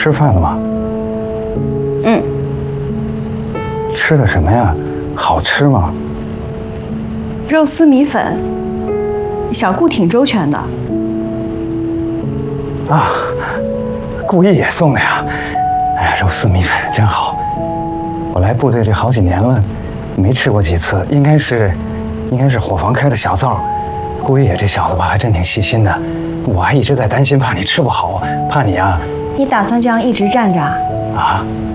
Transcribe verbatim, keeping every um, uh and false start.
吃饭了吗？ 嗯。 吃的什么呀？好吃吗？ 肉丝米粉，小顾挺周全的。 啊，顾意也送的呀。哎呀，肉丝米粉真好。我来部队这好几年了，没吃过几次，应该是，应该是伙房开的小灶。顾意这小子吧，还真挺细心的。我还一直在担心，怕你吃不好，怕你啊。 你打算这样一直站着？ 啊，